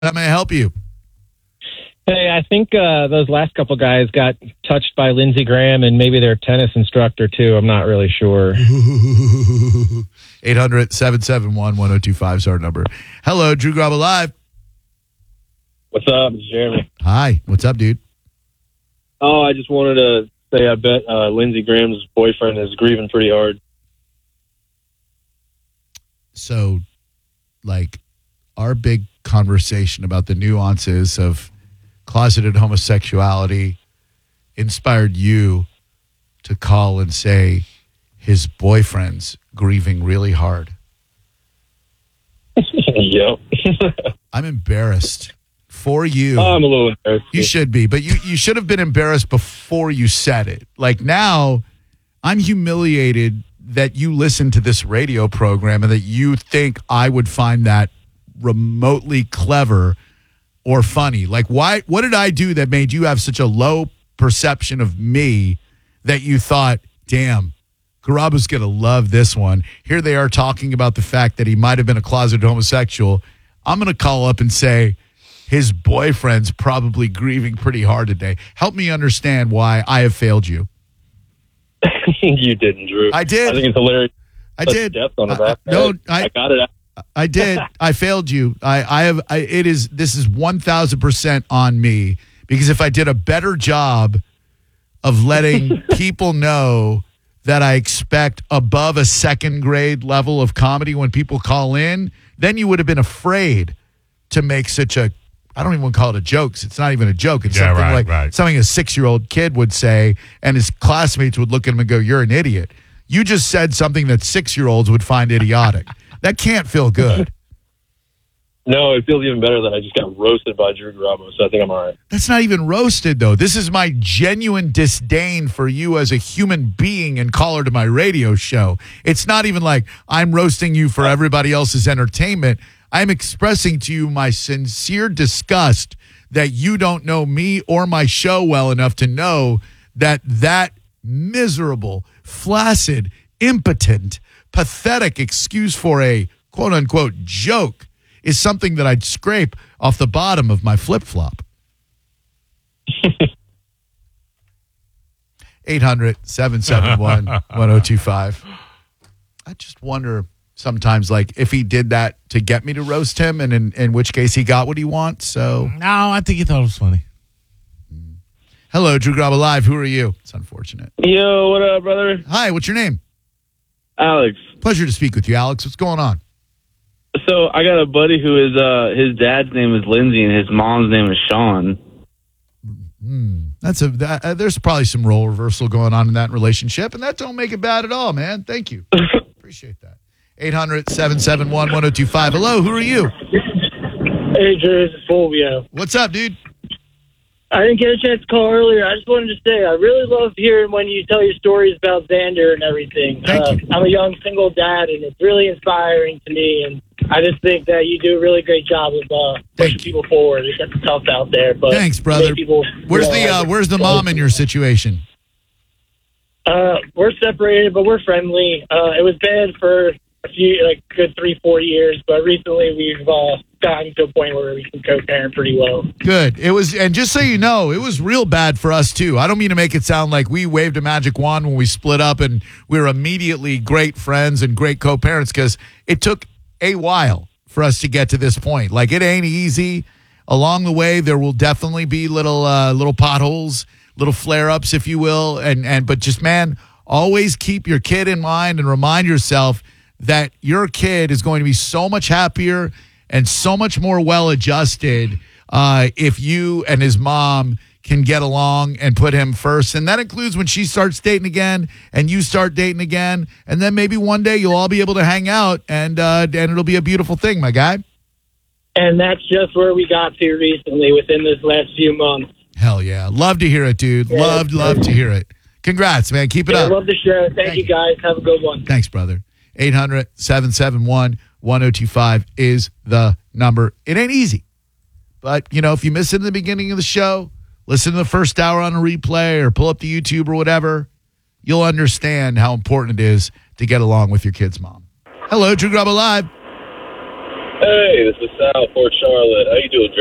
How may I help you? Hey, I think those last couple guys got touched by Lindsey Graham and maybe their tennis instructor, too. I'm not really sure. 800-771-1025 is our number. Hello, Drew Grabo Live. What's up? It's Jeremy. Hi. What's up, dude? Oh, I just wanted to say I bet Lindsey Graham's boyfriend is grieving pretty hard. So, like, our big conversation about the nuances of closeted homosexuality inspired you to call and say his boyfriend's grieving really hard. Yep. I'm embarrassed for you. I'm a little embarrassed. You should be, but you should have been embarrassed before you said it. Like, now, I'm humiliated that you listen to this radio program and that you think I would find that remotely clever or funny. Like, why? What did I do that made you have such a low perception of me that you thought, damn, Garabo's going to love this one? Here they are talking about the fact that he might have been a closeted homosexual. I'm going to call up and say his boyfriend's probably grieving pretty hard today. Help me understand why I have failed you. You didn't, Drew. I did. I think it's hilarious. I did. Depth on that. No, I got it. I did. I failed you. This is 1,000% on me, because if I did a better job of letting people know that I expect above a second grade level of comedy when people call in, then you would have been afraid to make such a, I don't even want to call it a joke. It's not even a joke. It's something something a 6-year-old kid would say, and his classmates would look at him and go, "You're an idiot." You just said something that 6-year-olds would find idiotic. That can't feel good. No, it feels even better that I just got roasted by Drew Garabo, so I think I'm all right. That's not even roasted, though. This is my genuine disdain for you as a human being and caller to my radio show. It's not even like I'm roasting you for everybody else's entertainment. I'm expressing to you my sincere disgust that you don't know me or my show well enough to know that miserable, flaccid, impotent, pathetic excuse for a quote-unquote joke is something that I'd scrape off the bottom of my flip-flop. 800-771-1025. I just wonder sometimes, like, if he did that to get me to roast him, and in which case he got what he wants. So no, I think he thought it was funny. Hello, Drew Grabo Live. Who are you? It's unfortunate. Yo, what up, brother? Hi, what's your name? Alex. Pleasure to speak with you, Alex. What's going on? So I got a buddy who is his dad's name is Lindsay and his mom's name is Sean. There's probably some role reversal going on in that relationship, and that don't make it bad at all, man. Thank you. Appreciate that. 800-771-1025. Hello, who are you? Hey, Drew, this is Fulvio. What's up, dude? I didn't get a chance to call earlier. I just wanted to say I really love hearing when you tell your stories about Xander and everything. Thank you. I'm a young single dad, and it's really inspiring to me, and I just think that you do a really great job of pushing people forward. It's tough out there. But thanks, brother. Where's the mom in your situation? We're separated, but we're friendly. It was bad for a few, like, good 3-4 years, but recently we've gotten to a point where we can co-parent pretty well. Good. It was, and just so you know, it was real bad for us too. I don't mean to make it sound like we waved a magic wand when we split up and we were immediately great friends and great co-parents, because it took a while for us to get to this point. Like, it ain't easy. Along the way, there will definitely be little potholes, little flare-ups, if you will, but just, man, always keep your kid in mind and remind yourself that your kid is going to be so much happier and so much more well-adjusted if you and his mom can get along and put him first. And that includes when she starts dating again and you start dating again. And then maybe one day you'll all be able to hang out and it'll be a beautiful thing, my guy. And that's just where we got to recently within this last few months. Hell yeah. Love to hear it, dude. Yeah, love to hear it. Congrats, man. Keep it up. I love the show. Thank you, guys. Have a good one. Thanks, brother. 800-771-1025 is the number. It ain't easy. But, if you miss it in the beginning of the show, listen to the first hour on a replay or pull up the YouTube or whatever, you'll understand how important it is to get along with your kid's mom. Hello, Drew Grabo Live. Hey, this is Sal, Port Charlotte. How you doing,